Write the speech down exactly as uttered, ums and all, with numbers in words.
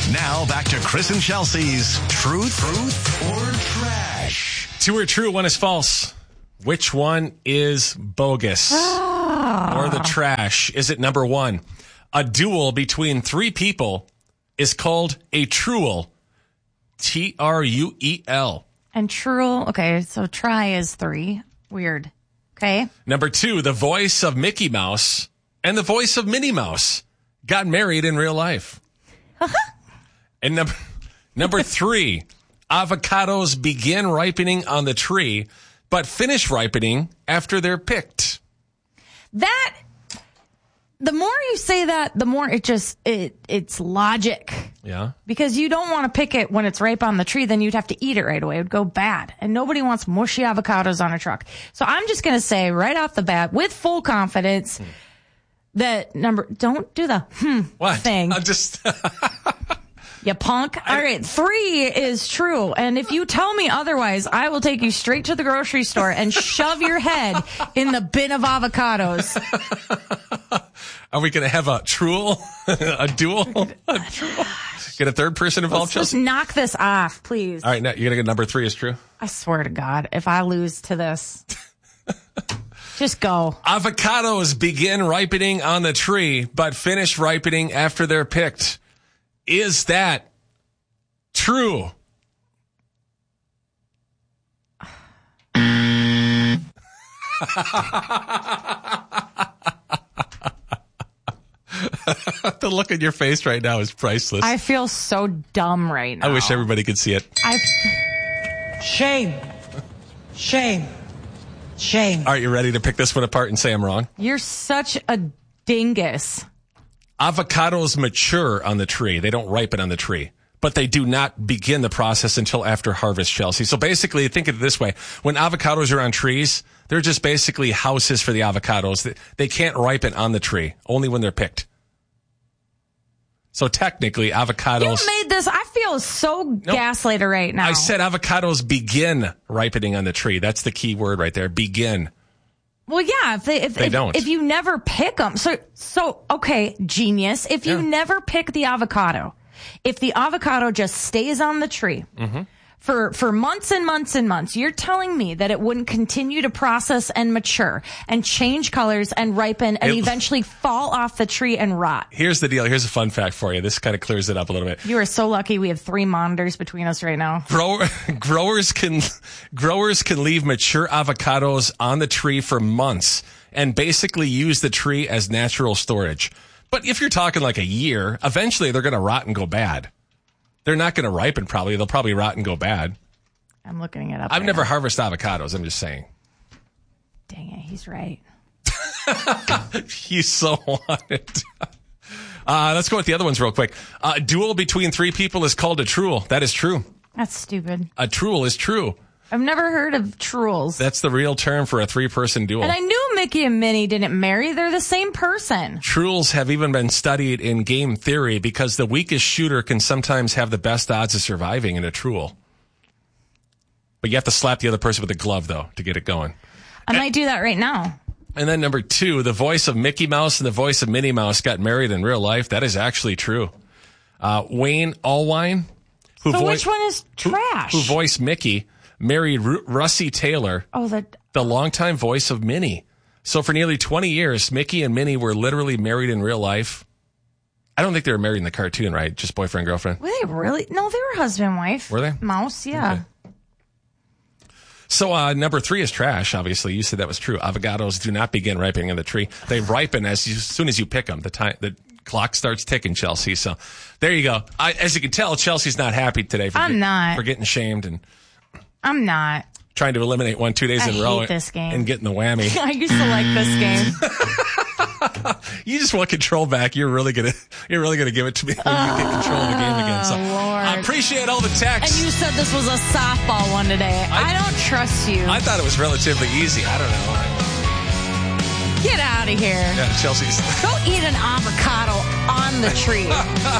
Now back to Chris and Chelsea's Truth, Truth or Trash. Two are true, one is false. Which one is bogus? Ah. Or the trash? Is it number one? A duel between three people is called a truel. T R U E L. And true. Okay, so try is three. Weird. Okay. Number two, the voice of Mickey Mouse and the voice of Minnie Mouse got married in real life. And number number three, avocados begin ripening on the tree, but finish ripening after they're picked. That, the more you say that, the more it just, it it's logic. Yeah. Because you don't want to pick it when it's ripe on the tree, then you'd have to eat it right away. It would go bad. And nobody wants mushy avocados on a truck. So I'm just going to say right off the bat, with full confidence, hmm. that number, don't do the hmm what? thing. I'm just... You punk. All right. Three is true. And if you tell me otherwise, I will take you straight to the grocery store and shove your head in the bin of avocados. Are we going to have a truel? A duel? A truel? Get a third person involved, Let's Chelsea? just knock this off, please. All right. Now you're going to get number three is true? I swear to God, if I lose to this, just go. Avocados begin ripening on the tree, but finish ripening after they're picked. Is that true? The look on your face right now is priceless. I feel so dumb right now. I wish everybody could see it. I... Shame. Shame. Shame. Are you ready to pick this one apart and say I'm wrong? You're such a dingus. Avocados mature on the tree. They don't ripen on the tree, but they do not begin the process until after harvest, Chelsea. So basically, think of it this way. When avocados are on trees, they're just basically houses for the avocados. They can't ripen on the tree, only when they're picked. So technically, avocados... You made this... I feel so nope. gaslighted right now. I said avocados begin ripening on the tree. That's the key word right there. Begin. Well, yeah, if they, if, they if, don't. if you never pick them. So, so, okay, genius. If you yeah. never pick the avocado, if the avocado just stays on the tree mm-hmm. for, for months and months and months, you're telling me that it wouldn't continue to process and mature and change colors and ripen and it, eventually fall off the tree and rot. Here's the deal. Here's a fun fact for you. This kind of clears it up a little bit. You are so lucky we have three monitors between us right now. Grower, growers can, growers can leave mature avocados on the tree for months and basically use the tree as natural storage. But if you're talking like a year, eventually they're going to rot and go bad. They're not going to ripen probably. They'll probably rot and go bad. I'm looking it up. I've right never now. harvested avocados. I'm just saying. Dang it. He's right. You so want it. Uh, let's go with the other ones real quick. Uh, a duel between three people is called a truel. That is true. That's stupid. A truel is true. I've never heard of truels. That's the real term for a three-person duel. And I knew Mickey and Minnie didn't marry. They're the same person. Truels have even been studied in game theory because the weakest shooter can sometimes have the best odds of surviving in a truel. But you have to slap the other person with a glove, though, to get it going. I and, might do that right now. And then number two, the voice of Mickey Mouse and the voice of Minnie Mouse got married in real life. That is actually true. Uh, Wayne Allwine, who so vo- which one is trash? Who, who voiced Mickey, married R- Russie Taylor, oh, the, the longtime voice of Minnie. So for nearly twenty years, Mickey and Minnie were literally married in real life. I don't think they were married in the cartoon, right? Just boyfriend, girlfriend. Were they really? No, they were husband and wife. Were they? Mouse, yeah. Okay. So uh, number three is trash, obviously. You said that was true. Avocados do not begin ripening on the tree. They ripen as, you, as soon as you pick them. The time the clock starts ticking, Chelsea. So there you go. I, as you can tell, Chelsea's not happy today for, I'm get, not. for getting shamed and I'm not. trying to eliminate one two days I in a row hate this game. and getting the whammy. I used to like this game. You just want control back. You're really gonna, you're really gonna give it to me when oh, you get control of the game again. So Lord. I appreciate all the texts. And you said this was a softball one today. I, I don't trust you. I thought it was relatively easy. I don't know. Get out of here. Yeah, Chelsea's. Go eat an avocado on the tree.